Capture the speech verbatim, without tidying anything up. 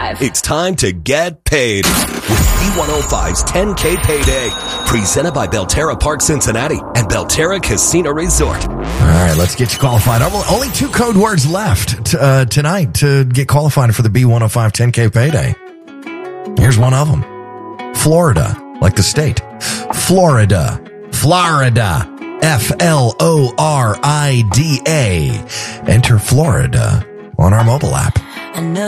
five. It's time to get paid with B one oh five's ten K Payday. Presented by Belterra Park Cincinnati and Belterra Casino Resort. All right, let's get you qualified. Only two code words left t- uh, tonight to get qualified for the B one oh five ten K Payday. Here's one of them. Florida, like the state. Florida. Florida. F L O R I D A. Enter Florida on our mobile app. I know